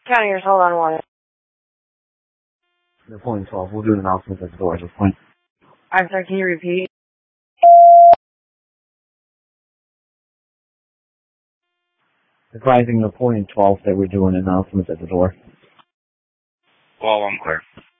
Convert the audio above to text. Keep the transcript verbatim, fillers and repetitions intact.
County, hold on one. They're pulling twelve. We'll do an announcement at the door at this point. I'm sorry, can you repeat? Advising the point twelve that we're doing announcements at the door. Well, I'm clear.